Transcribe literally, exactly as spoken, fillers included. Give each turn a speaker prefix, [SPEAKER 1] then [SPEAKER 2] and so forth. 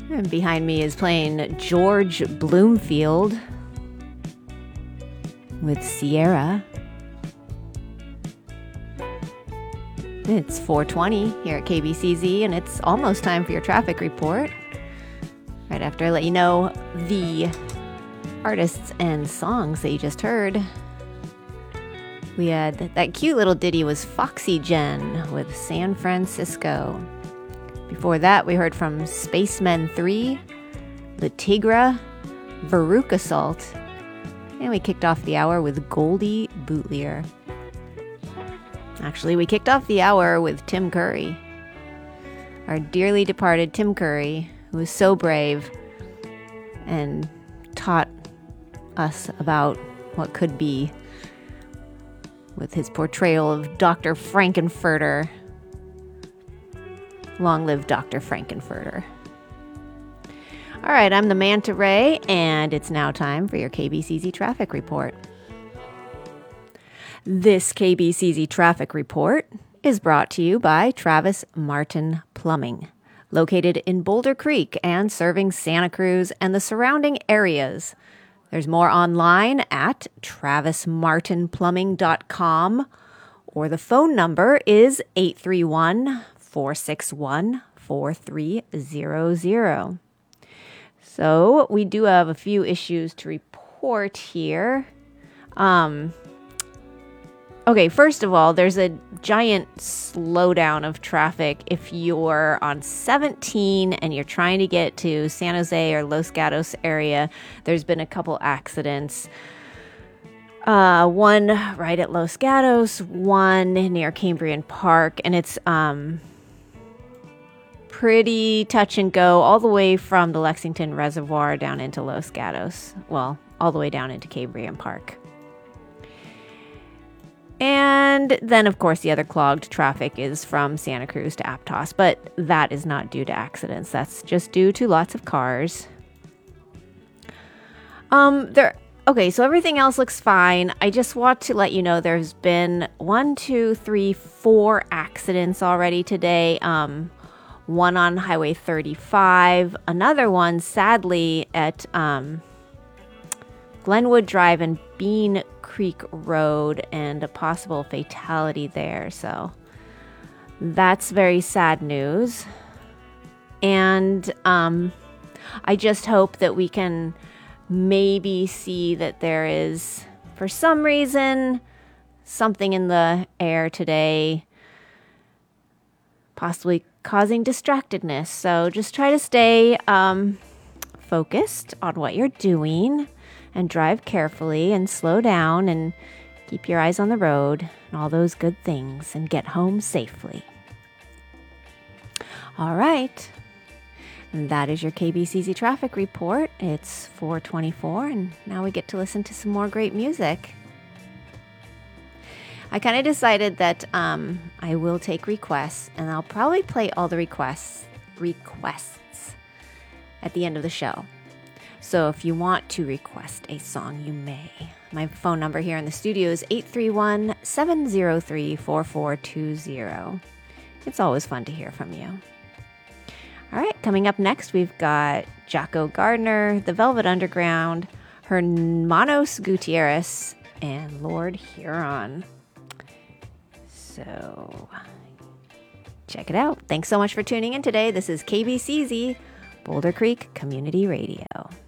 [SPEAKER 1] And behind me is playing George Bloomfield with Sierra. It's four twenty here at K B C Z, and it's almost time for your traffic report. Right after I let you know the artists and songs that you just heard. We had that cute little ditty was Foxy Gen with San Francisco. Before that, we heard from Spacemen three, Le Tigre, Veruca Salt, and we kicked off the hour with Goldie Bootlier. Actually, we kicked off the hour with Tim Curry. Our dearly departed Tim Curry, who was so brave and taught us about what could be with his portrayal of Doctor Frankenfurter. Long live Doctor Frankenfurter. All right, I'm the Manta Ray, and it's now time for your K B C Z traffic report. This K B C Z traffic report is brought to you by Travis Martin Plumbing, located in Boulder Creek and serving Santa Cruz and the surrounding areas. There's more online at travis martin plumbing dot com, or the phone number is eight three one, four six one, four three zero zero. So we do have a few issues to report here. Um, okay, first of all, there's a giant slowdown of traffic if you're on seventeen and you're trying to get to San Jose or Los Gatos area. There's been a couple accidents. Uh, one right at Los Gatos, one near Cambrian Park, and it's um pretty touch and go all the way from the Lexington Reservoir down into Los Gatos. Well, all the way down into Cambrian Park. And then, of course, the other clogged traffic is from Santa Cruz to Aptos, but that is not due to accidents. That's just due to lots of cars. Um, there. Okay, so everything else looks fine. I just want to let you know there's been one, two, three, four accidents already today. Um, one on Highway thirty-five, another one, sadly, at um, Glenwood Drive and Bean Creek Road, and a possible fatality there. So that's very sad news. And um, I just hope that we can maybe see that there is, for some reason, something in the air today, possibly causing distractedness. So just try to stay um, focused on what you're doing and drive carefully and slow down and keep your eyes on the road and all those good things and get home safely. All right. And that is your K B C Z traffic report. It's four twenty-four, and now we get to listen to some more great music. I kind of decided that um, I will take requests, and I'll probably play all the requests requests at the end of the show. So if you want to request a song, you may. My phone number here in the studio is eight three one, seven zero three, four four two zero. It's always fun to hear from you. All right, coming up next, we've got Jocko Gardner, The Velvet Underground, Hermanos Gutierrez, and Lord Huron. So, check it out. Thanks so much for tuning in today. This is K B C Z, Boulder Creek Community Radio.